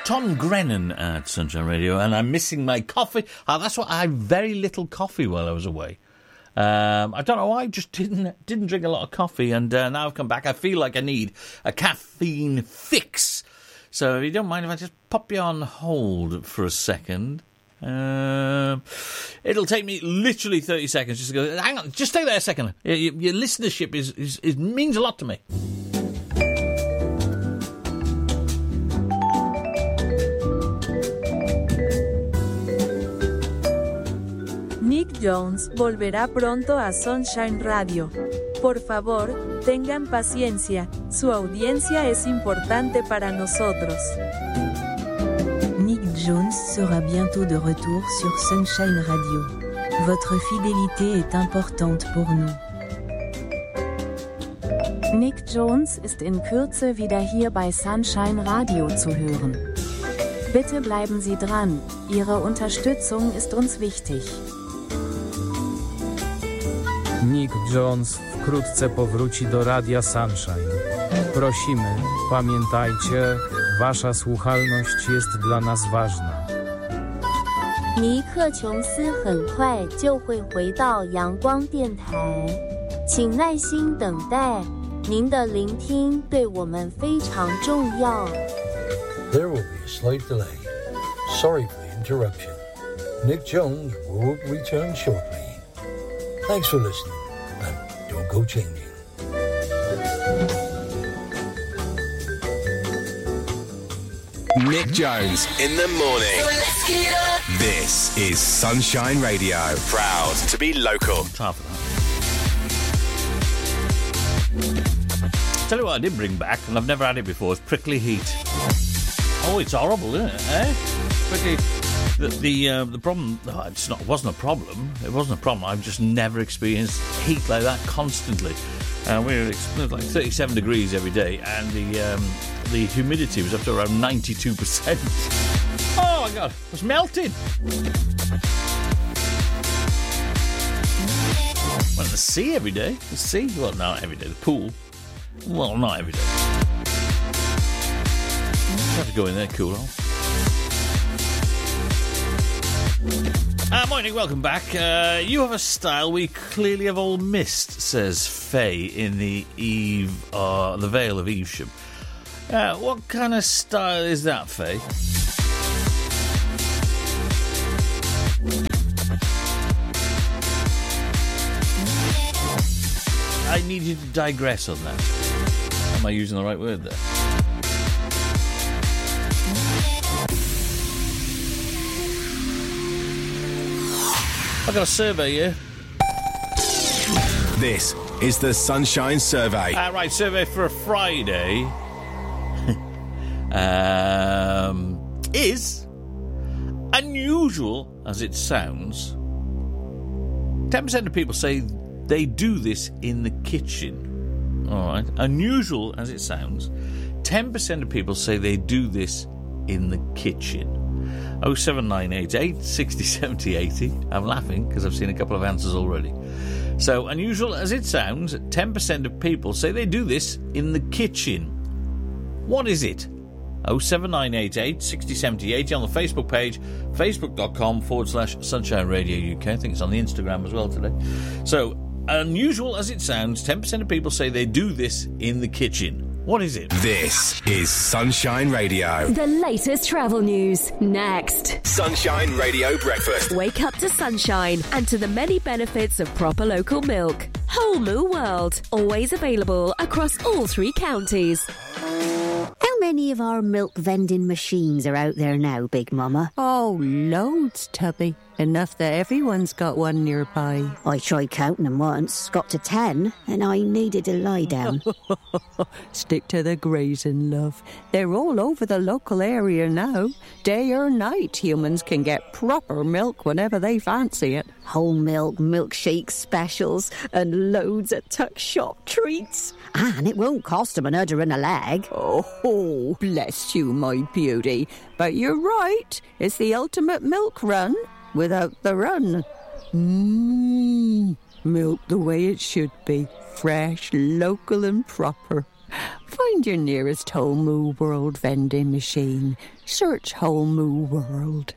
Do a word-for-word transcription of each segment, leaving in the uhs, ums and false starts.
Tom Grennan at Sunshine Radio, and I'm missing my coffee. Oh, that's what I had very little coffee while I was away. Um, I don't know why, I just didn't didn't drink a lot of coffee, and uh, now I've come back. I feel like I need a caffeine fix. So if you don't mind if I just pop you on hold for a second. Uh, it'll take me literally thirty seconds just to go, hang on, just stay there a second. Your, your listenership is, is, is means a lot to me. Nick Jones volverá pronto a Sunshine Radio. Por favor, tengan paciencia, su audiencia es importante para nosotros. Nick Jones sera bientôt de retour sur Sunshine Radio. Votre fidélité est importante pour nous. Nick Jones ist in Kürze wieder hier bei Sunshine Radio zu hören. Bitte bleiben Sie dran, Ihre Unterstützung ist uns wichtig. Nick Jones wkrótce powróci do Radia Sunshine. Prosimy, pamiętajcie, wasza słuchalność jest dla nas ważna. 尼克琼斯很快就会回到阳光电台，请耐心等待，您的聆听对我们非常重要。 There will be a slight delay. Sorry for the interruption. Nick Jones will return shortly. Thanks for listening, and don't go changing. Nick Jones in the morning. This is Sunshine Radio. Proud to be local. Time for that. Tell you what I did bring back, and I've never had it before, is prickly heat. Oh, it's horrible, isn't it? Eh? Prickly. The the, uh, the problem, oh, it's not, it wasn't a problem. It wasn't a problem. I've just never experienced heat like that constantly. Uh, we were experiencing like thirty-seven degrees every day, and the um, the humidity was up to around ninety-two percent. Oh my God, it was melting. Went to the sea every day. The sea? Well, not every day. The pool? Well, not every day. Have to go in there, cool off. Uh, morning, welcome back. Uh, you have a style we clearly have all missed, says Faye in the Eve, uh, the Vale of Evesham. Uh, what kind of style is that, Faye? I need you to digress on that. Am I using the right word there? I've got a survey here. This is the Sunshine Survey. Uh, right, survey for a Friday um, is, unusual as it sounds, ten percent of people say they do this in the kitchen. All right, unusual as it sounds, ten percent of people say they do this in the kitchen. oh seven nine eight eight, sixty, seventy, eighty. I'm laughing because I've seen a couple of answers already. So, unusual as it sounds, ten percent of people say they do this in the kitchen. What is it? oh seven nine eight eight, sixty, seventy, eighty on the Facebook page, facebook.com forward slash Sunshine Radio U K. I think it's on the Instagram as well today. So, unusual as it sounds, ten percent of people say they do this in the kitchen. What is it? This is Sunshine Radio. The latest travel news, next. Sunshine Radio Breakfast. Wake up to sunshine and to the many benefits of proper local milk. Whole Moo World, always available across all three counties. How many of our milk vending machines are out there now, Big Mama? Oh, loads, Tubby. Enough that everyone's got one nearby. I tried counting them once, got to ten, and I needed to lie down. Stick to the grazing, love. They're all over the local area now. Day or night, humans can get proper milk whenever they fancy it. Whole milk, milkshake specials, and loads of tuck shop treats. And it won't cost them an udder and a leg. Oh, bless you, my beauty. But you're right. It's the ultimate milk run without the run. Mmm, milk the way it should be. Fresh, local and proper. Find your nearest Whole Moo World vending machine. Search Whole Moo World.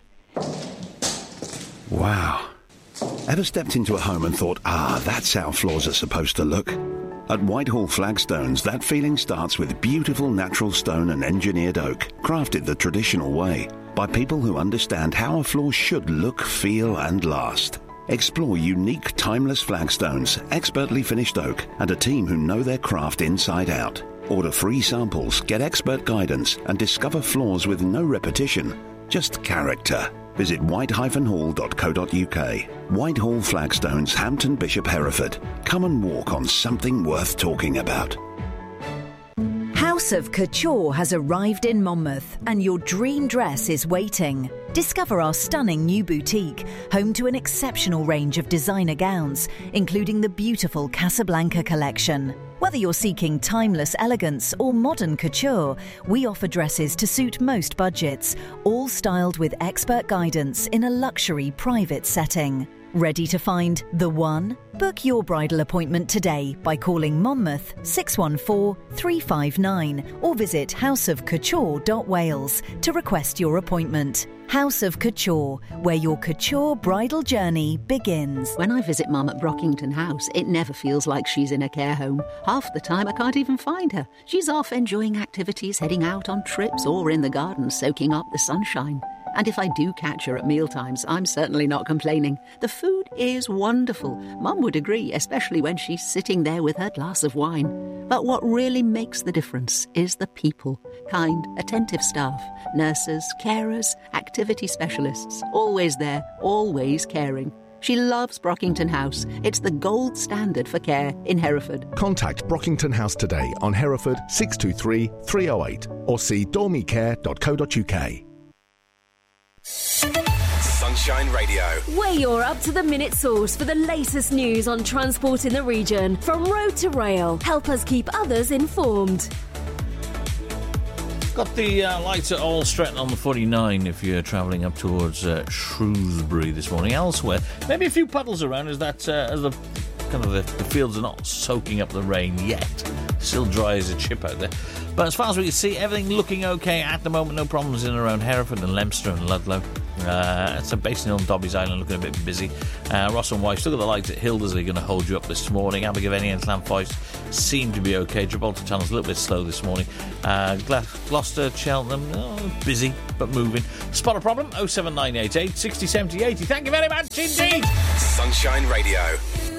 Wow. Ever stepped into a home and thought, ah, that's how floors are supposed to look? At Whitehall Flagstones, that feeling starts with beautiful natural stone and engineered oak, crafted the traditional way, by people who understand how a floor should look, feel and last. Explore unique, timeless flagstones, expertly finished oak, and a team who know their craft inside out. Order free samples, get expert guidance, and discover floors with no repetition, just character. Visit white dash hall dot co dot uk. Whitehall Flagstones, Hampton Bishop, Hereford. Come and walk on something worth talking about. House of Couture has arrived in Monmouth and your dream dress is waiting. Discover our stunning new boutique, home to an exceptional range of designer gowns, including the beautiful Casablanca collection. Whether you're seeking timeless elegance or modern couture, we offer dresses to suit most budgets, all styled with expert guidance in a luxury private setting. Ready to find the one? Book your bridal appointment today by calling Monmouth six one four, three five nine or visit house of couture dot wales to request your appointment. House of Couture, where your couture bridal journey begins. When I visit Mum at Brockington House, it never feels like she's in a care home. Half the time I can't even find her. She's off enjoying activities, heading out on trips or in the garden soaking up the sunshine. And if I do catch her at mealtimes, I'm certainly not complaining. The food is wonderful. Mum would agree, especially when she's sitting there with her glass of wine. But what really makes the difference is the people. Kind, attentive staff, nurses, carers, activity specialists. Always there, always caring. She loves Brockington House. It's the gold standard for care in Hereford. Contact Brockington House today on Hereford six two three, three oh eight or see dormicare dot co dot uk. Sunshine Radio, where you're up to the minute source for the latest news on transport in the region, from road to rail. Help us keep others informed. Got the uh, lights at All Stretton on the forty-nine if you're travelling up towards uh, Shrewsbury this morning. Elsewhere, maybe a few puddles around as that uh, as the kind of the, the fields are not soaking up the rain yet. Still dry as a chip out there. But as far as we can see, everything looking okay at the moment. No problems in and around Hereford and Leominster and Ludlow. Uh, it's a Basin Hill and Dobbies Island looking a bit busy. Uh, Ross and White, still got the lights at Hildersley going to hold you up this morning. Abergavenny and Llanfoyst seem to be okay. Gibraltar Tunnel's a little bit slow this morning. Uh, Gla- Gloucester, Cheltenham, oh, busy but moving. Spot a problem, oh seven nine eight eight, six oh seven oh eighty. Thank you very much indeed. Sunshine Radio.